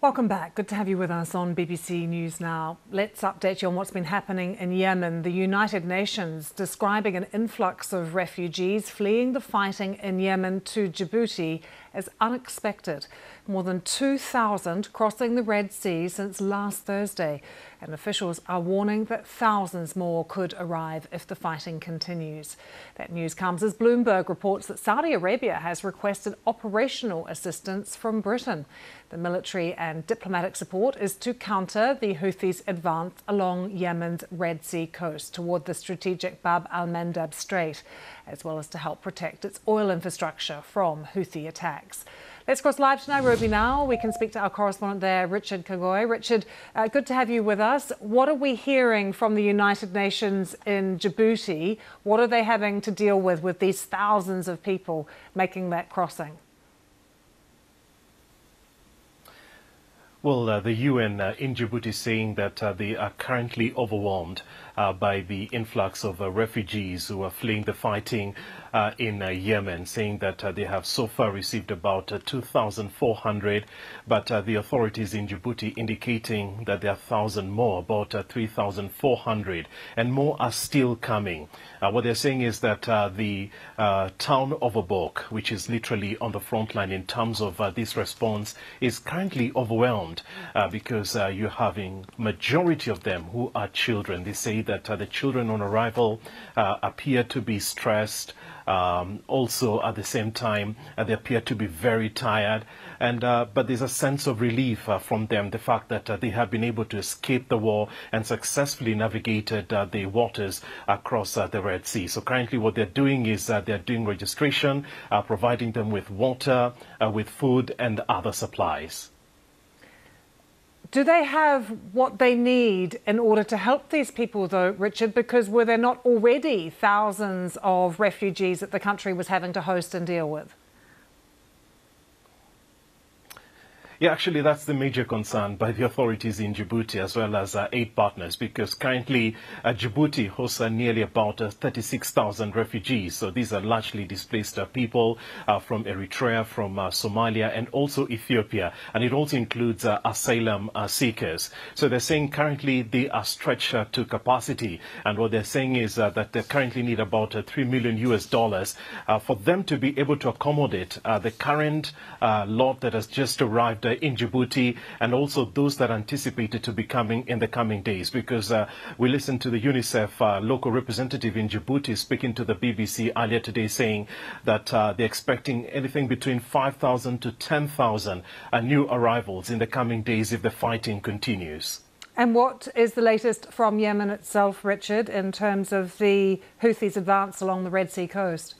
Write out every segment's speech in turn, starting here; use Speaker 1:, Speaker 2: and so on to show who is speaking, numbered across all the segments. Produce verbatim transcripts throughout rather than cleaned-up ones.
Speaker 1: Welcome back. Good to have you with us on B B C News Now. Let's update you on what's been happening in Yemen. The United Nations describing an influx of refugees fleeing the fighting in Yemen to Djibouti as unexpected. More than two thousand crossing the Red Sea since last Thursday. And officials are warning that thousands more could arrive if the fighting continues. That news comes as Bloomberg reports that Saudi Arabia has requested operational assistance from Britain. The military and diplomatic support is to counter the Houthis' advance along Yemen's Red Sea coast toward the strategic Bab al-Mandab Strait, as well as to help protect its oil infrastructure from Houthi attacks. Let's cross live to Nairobi now. We can speak to our correspondent there, Richard Kagoi. Richard, uh, good to have you with us. What are we hearing from the United Nations in Djibouti? What are they having to deal with with these thousands of people making that crossing?
Speaker 2: Well, uh, the U N uh, in Djibouti is saying that uh, they are currently overwhelmed uh, by the influx of uh, refugees who are fleeing the fighting uh, in uh, Yemen, saying that uh, they have so far received about uh, two thousand four hundred, but uh, the authorities in Djibouti indicating that there are one thousand more, about uh, three thousand four hundred, and more are still coming. Uh, what they're saying is that uh, the uh, town of Obok, which is literally on the front line in terms of uh, this response, is currently overwhelmed uh, because uh, you're having majority of them who are children. They say that uh, the children on arrival uh, appear to be stressed. Um, also, at the same time, uh, they appear to be very tired, and uh, but there's a sense of relief uh, from them, the fact that uh, they have been able to escape the war and successfully navigated uh, the waters across uh, the Red Sea. So currently what they're doing is uh, they're doing registration, uh, providing them with water, uh, with food and other supplies.
Speaker 1: Do they have what they need in order to help these people, though, Richard? Because were there not already thousands of refugees that the country was having to host and deal with?
Speaker 2: Yeah, actually, that's the major concern by the authorities in Djibouti as well as uh, aid partners, because currently uh, Djibouti hosts uh, nearly about uh, thirty-six thousand refugees. So these are largely displaced uh, people uh, from Eritrea, from uh, Somalia and also Ethiopia. And it also includes uh, asylum uh, seekers. So they're saying currently they are stretched uh, to capacity. And what they're saying is uh, that they currently need about uh, three million U S dollars uh, for them to be able to accommodate uh, the current uh, lot that has just arrived uh, in Djibouti, and also those that are anticipated to be coming in the coming days, because uh, we listened to the UNICEF uh, local representative in Djibouti speaking to the B B C earlier today, saying that uh, they're expecting anything between five thousand to ten thousand uh, new arrivals in the coming days if the fighting continues.
Speaker 1: And what is the latest from Yemen itself, Richard, in terms of the Houthis' advance along the Red Sea coast?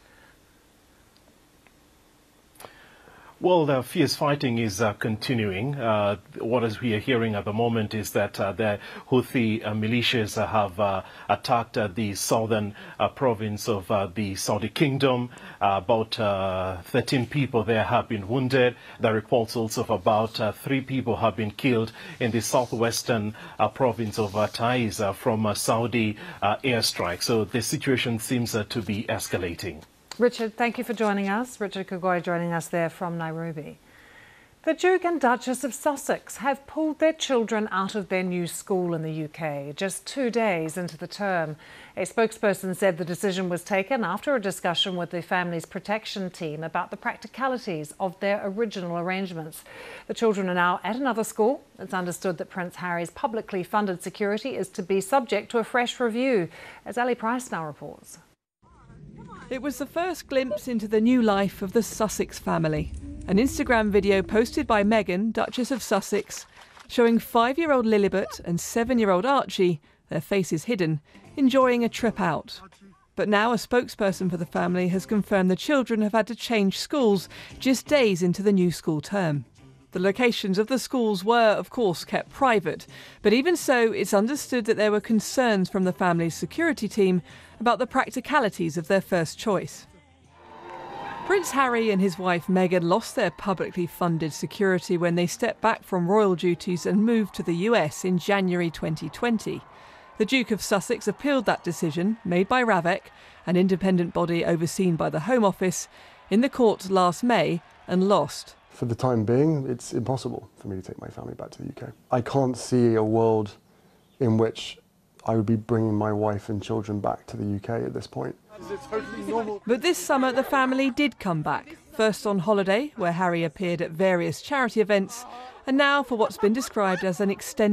Speaker 2: Well, the fierce fighting is uh, continuing. Uh, what is we are hearing at the moment is that uh, the Houthi uh, militias uh, have uh, attacked uh, the southern uh, province of uh, the Saudi Kingdom. Uh, about uh, thirteen people there have been wounded. There are reports also of about uh, three people have been killed in the southwestern uh, province of uh, Taiz uh, from uh, Saudi uh, airstrike. So the situation seems uh, to be escalating.
Speaker 1: Richard, thank you for joining us. Richard Kagoi joining us there from Nairobi. The Duke and Duchess of Sussex have pulled their children out of their new school in the U K just two days into the term. A spokesperson said the decision was taken after a discussion with the family's protection team about the practicalities of their original arrangements. The children are now at another school. It's understood that Prince Harry's publicly funded security is to be subject to a fresh review, as Ali Price now reports.
Speaker 3: It was the first glimpse into the new life of the Sussex family. An Instagram video posted by Meghan, Duchess of Sussex, showing five-year-old Lilibet and seven-year-old Archie, their faces hidden, enjoying a trip out. But now a spokesperson for the family has confirmed the children have had to change schools just days into the new school term. The locations of the schools were, of course, kept private, but even so, it's understood that there were concerns from the family's security team about the practicalities of their first choice. Prince Harry and his wife Meghan lost their publicly funded security when they stepped back from royal duties and moved to the U S in January twenty twenty. The Duke of Sussex appealed that decision, made by RAVEC, an independent body overseen by the Home Office, in the court last May and lost.
Speaker 4: For the time being, it's impossible for me to take my family back to the U K. I can't see a world in which I would be bringing my wife and children back to the U K at this point.
Speaker 3: But this summer the family did come back, first on holiday, where Harry appeared at various charity events, and now for what's been described as an extended